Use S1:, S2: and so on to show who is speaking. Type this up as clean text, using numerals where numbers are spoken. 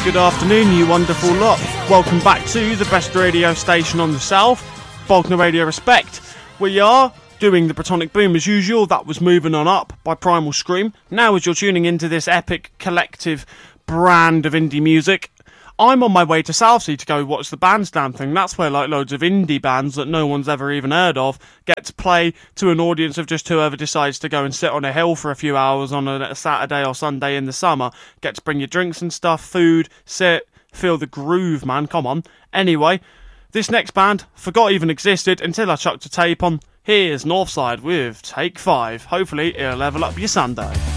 S1: good afternoon, you wonderful lot. Welcome back to the best radio station on the South, Bognor Radio Respect. We are doing the Protonic Boom as usual. That was Moving On Up by Primal Scream. Now as you're tuning into this epic collective brand of indie music, I'm on my way to Southsea to go watch the Bandstand thing. That's where like loads of indie bands that no one's ever even heard of get to play to an audience of just whoever decides to go and sit on a hill for a few hours on a Saturday or Sunday in the summer. Get to bring your drinks and stuff, food, sit, feel the groove, man, come on. Anyway, this next band forgot even existed until I chucked a tape on. Here's Northside with Take 5. Hopefully it'll level up your Sunday.